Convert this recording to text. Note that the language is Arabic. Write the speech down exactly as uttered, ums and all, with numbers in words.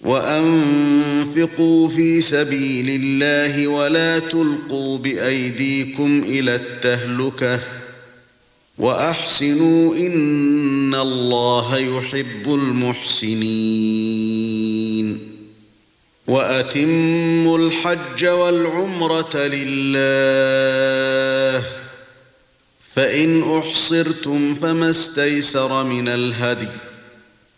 وأنفقوا في سبيل الله ولا تلقوا بأيديكم إلى التهلكة وأحسنوا إن الله يحب المحسنين وأتموا الحج والعمرة لله فإن أحصرتم فما استيسر من الهدي